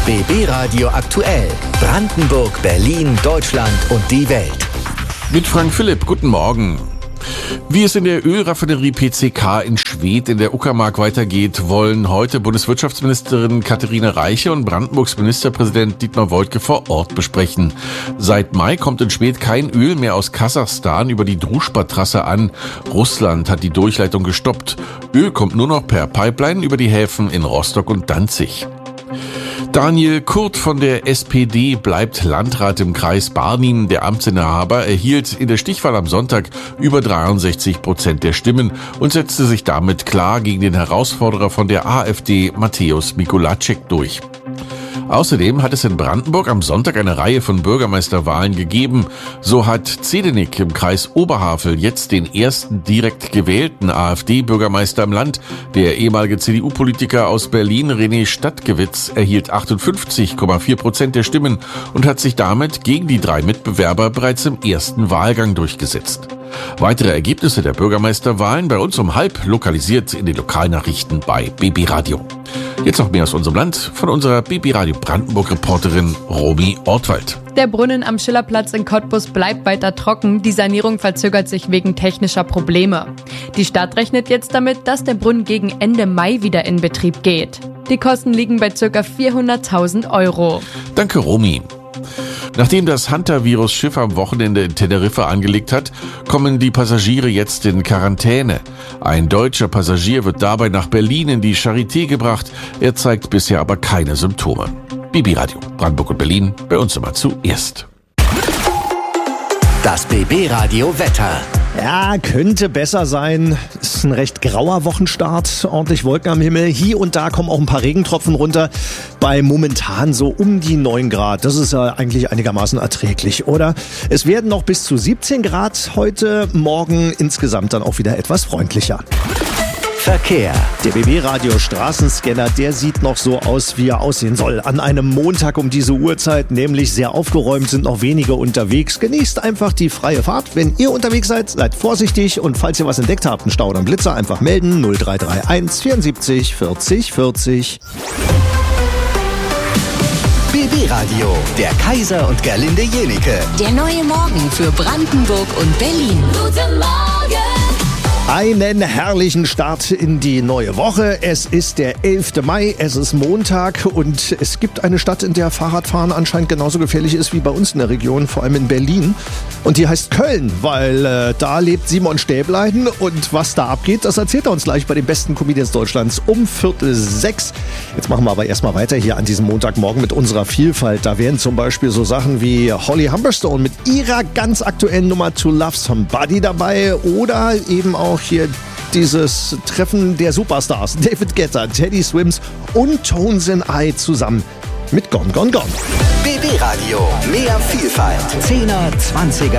BB Radio aktuell. Brandenburg, Berlin, Deutschland und die Welt. Mit Frank Philipp, guten Morgen. Wie es in der Ölraffinerie PCK in Schwedt in der Uckermark weitergeht, wollen heute Bundeswirtschaftsministerin Katharina Reiche und Brandenburgs Ministerpräsident Dietmar Woidke vor Ort besprechen. Seit Mai kommt in Schwedt kein Öl mehr aus Kasachstan über die Družba-Trasse an. Russland hat die Durchleitung gestoppt. Öl kommt nur noch per Pipeline über die Häfen in Rostock und Danzig. Daniel Kurt von der SPD bleibt Landrat im Kreis Barnim. Der Amtsinhaber erhielt in der Stichwahl am Sonntag über 63% der Stimmen und setzte sich damit klar gegen den Herausforderer von der AfD, Mateusz Mikolajczyk, durch. Außerdem hat es in Brandenburg am Sonntag eine Reihe von Bürgermeisterwahlen gegeben. So hat Zedenik im Kreis Oberhavel jetzt den ersten direkt gewählten AfD-Bürgermeister im Land. Der ehemalige CDU-Politiker aus Berlin, René Stadtgewitz, erhielt 58,4% der Stimmen und hat sich damit gegen die 3 Mitbewerber bereits im ersten Wahlgang durchgesetzt. Weitere Ergebnisse der Bürgermeisterwahlen bei uns um 12:30 lokalisiert in den Lokalnachrichten bei BB Radio. Jetzt noch mehr aus unserem Land von unserer BB Radio Brandenburg-Reporterin Romy Ortwald. Der Brunnen am Schillerplatz in Cottbus bleibt weiter trocken. Die Sanierung verzögert sich wegen technischer Probleme. Die Stadt rechnet jetzt damit, dass der Brunnen gegen Ende Mai wieder in Betrieb geht. Die Kosten liegen bei ca. 400.000 €. Danke, Romy. Nachdem das Hunter-Virus-Schiff am Wochenende in Teneriffa angelegt hat, kommen die Passagiere jetzt in Quarantäne. Ein deutscher Passagier wird dabei nach Berlin in die Charité gebracht. Er zeigt bisher aber keine Symptome. BB Radio, Brandenburg und Berlin, bei uns immer zuerst. Das BB Radio Wetter. Ja, könnte besser sein. Ist ein recht grauer Wochenstart. Ordentlich Wolken am Himmel. Hier und da kommen auch ein paar Regentropfen runter. Bei momentan so um die 9 Grad. Das ist ja eigentlich einigermaßen erträglich, oder? Es werden noch bis zu 17 Grad heute. Morgen insgesamt dann auch wieder etwas freundlicher. Verkehr. Der BB-Radio Straßenscanner, der sieht noch so aus, wie er aussehen soll. An einem Montag um diese Uhrzeit, nämlich sehr aufgeräumt, sind noch wenige unterwegs. Genießt einfach die freie Fahrt. Wenn ihr unterwegs seid, seid vorsichtig und falls ihr was entdeckt habt, einen Stau oder einen Blitzer, einfach melden. 0331 74 40 40. BB Radio, der Kaiser und Gerlinde Jenieke. Der neue Morgen für Brandenburg und Berlin. Guten Morgen! Einen herrlichen Start in die neue Woche. Es ist der 11. Mai, es ist Montag und es gibt eine Stadt, in der Fahrradfahren anscheinend genauso gefährlich ist wie bei uns in der Region, vor allem in Berlin. Und die heißt Köln, weil da lebt Simon Stäblein und was da abgeht, das erzählt er uns gleich bei den besten Comedians Deutschlands um 5:45. Jetzt machen wir aber erstmal weiter hier an diesem Montagmorgen mit unserer Vielfalt. Da wären zum Beispiel so Sachen wie Holly Humberstone mit ihrer ganz aktuellen Nummer To Love Somebody dabei oder eben auch hier dieses Treffen der Superstars David Guetta, Teddy Swims und Tones and I zusammen mit Gone Gone Gone. BB Radio, mehr Vielfalt. 10er, 20er,